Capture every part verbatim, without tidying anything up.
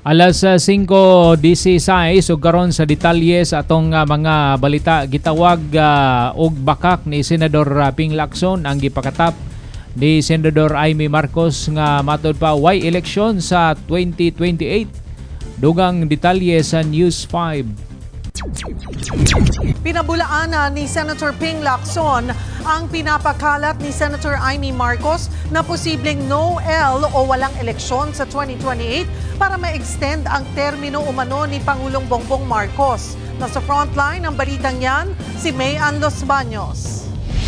Alas uh, singko dieciséis ug karon sa detalye sa atong uh, mga balita gitawag uh, og bakak ni Senador uh, Ping Lacson ang gipakatap ni Senador Amy Marcos nga matud pa way eleksyon sa twenty twenty-eight. Dugang detalye sa News five. Pinabulaanan ni Senator Ping Lacson ang pinapakalat ni Senator Amy Marcos na posibleng no-L o walang eleksyon sa twenty twenty-eight para ma-extend ang termino umano ni Pangulong Bongbong Marcos. Nasa frontline ng balitang yan, si May Ann Los Baños.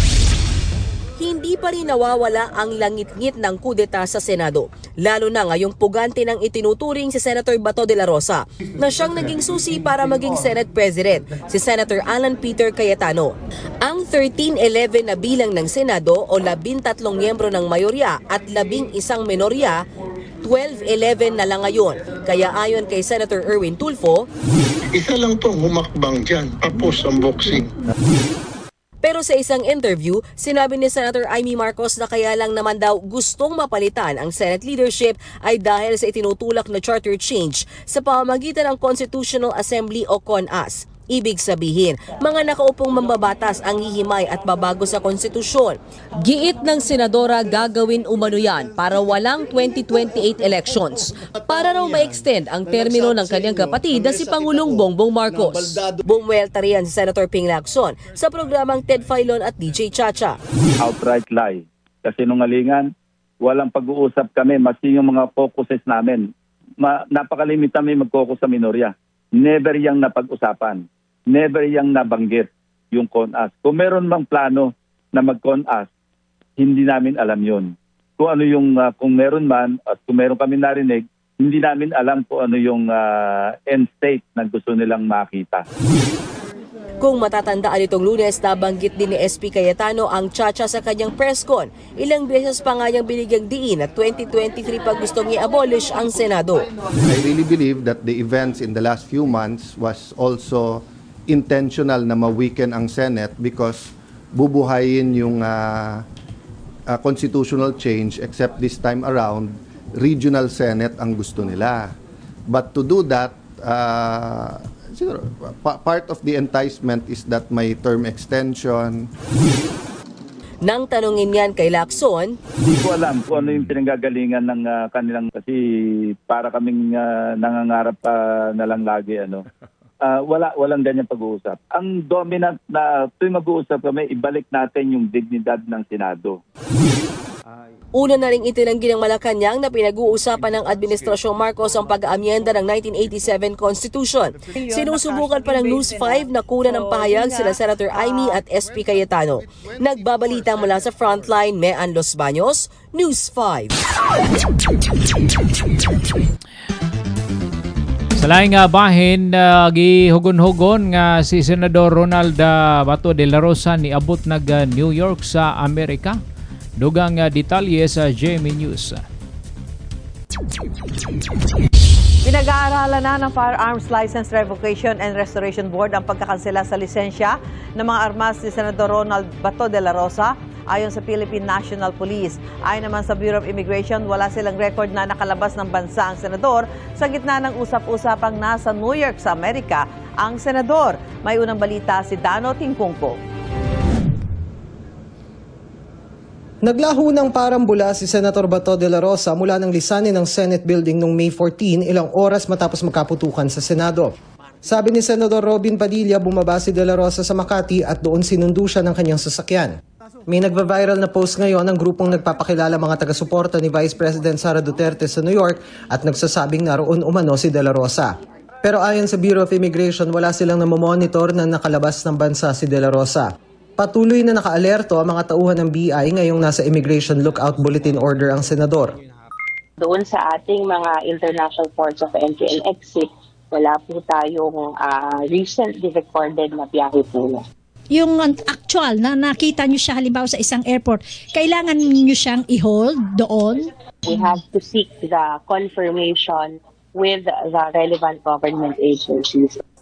Hindi pa rin nawawala ang langit-ngit ng kudeta sa Senado, lalo na ngayong pugante ng itinuturing si Senator Bato de la Rosa na siyang naging susi para maging Senate President, si Senator Alan Peter Cayetano. Ang thirteen eleven na bilang ng Senado o labintatlong miyembro ng mayorya at labing isang minorya, twelve eleven na lang ngayon. Kaya ayon kay Senator Erwin Tulfo, isa lang pong humakbang dyan, tapos ang boxing. Pero sa isang interview, sinabi ni Senator Amy Marcos na kaya lang naman daw gustong mapalitan ang Senate leadership ay dahil sa itinutulak na charter change sa pamamagitan ng Constitutional Assembly o CONAS. Ibig sabihin, mga nakaupong mambabatas ang hihimay at babago sa konstitusyon. Giit ng senadora gagawin umano yan para walang twenty twenty-eight elections. Para raw ma-extend ang termino ng kanyang kapatid na si Pangulong Bongbong Marcos. Bumuelta riyan si Senator Ping Lacson sa programang Ted Filon at D J Chacha. Outright lie. Kasi nungalingan, walang pag-uusap kami, masi yung mga focuses namin. Ma, napakalimit kami mag-focus sa minorya. Never yang napag-usapan. Never yang nabanggit yung CONAS. Kung meron mang plano na mag-CONAS, hindi namin alam yon. Kung ano yung, uh, kung meron man, at kung meron kami narinig, hindi namin alam kung ano yung uh, end state na gusto nilang makita. Kung matatandaan itong Lunes, nabanggit din ni S P Cayetano ang Chacha sa kanyang press con. Ilang beses pa nga niyang binigyang diin at twenty twenty-three pa gustong i-abolish ang Senado. I really believe that the events in the last few months was also intentional na ma-weaken ang Senate because bubuhayin yung uh, uh, constitutional change, except this time around, regional Senate ang gusto nila. But to do that, uh, siguro, pa- part of the enticement is that may term extension. Nang tanungin yan kay Lacson, hindi ko alam kung ano yung pinanggagalingan ng uh, kanilang, kasi para kaming uh, nangangarap pa uh, na lang lagi, ano. Uh, wala, walang ganyan pag-uusap. Ang dominant na tuwing mag-uusap kami, ibalik natin yung dignidad ng Senado. Una na ring itinanggi ng Malacanang na pinag-uusapan ng Administrasyong Marcos ang pag-aamyenda ng nineteen eighty-seven Constitution. Sinusubukan pa ng News five na kunan ng pahayag sila Senator Amy at S P Cayetano. Nagbabalita mula sa Frontline, May Ann Los Baños, News five. Sa laing nga bahin, uh, gihugon-hugon nga si Senador Ronald uh, Bato de la Rosa ni abot nag uh, New York sa Amerika. Dugang uh, detalye sa J M A News. Pinag-aaralan na ng Firearms License Revocation and Restoration Board ang pagkakansela sa lisensya ng mga armas ni Senador Ronald Bato de la Rosa. Ayon sa Philippine National Police, ayon naman sa Bureau of Immigration, wala silang record na nakalabas ng bansa ang senador sa gitna ng usap-usapang nasa New York sa Amerika ang senador. May unang balita si Dano Tingkungko. Naglaho ng parambula si Senator Bato de la Rosa mula ng lisanin ng Senate Building noong May fourteen, ilang oras matapos magkaputukan sa Senado. Sabi ni Senador Robin Padilla, bumaba si de la Rosa sa Makati at doon sinundo siya ng kanyang sasakyan. May nagva-viral na post ngayon ng grupong nagpapakilala mga taga-suporta ni Vice President Sara Duterte sa New York at nagsasabing naroon umano si de la Rosa. Pero ayon sa Bureau of Immigration, wala silang namomonitor na nakalabas ng bansa si de la Rosa. Patuloy na nakaalerto ang mga tauhan ng B I ngayong nasa Immigration Lookout Bulletin Order ang senador. Doon sa ating mga international ports of entry and exit, wala po tayong uh, recently recorded na biyahe po. Yung actual na nakita nyo siya halimbawa sa isang airport, kailangan nyo siyang i-hold doon? We have to seek the confirmation with the relevant government agencies.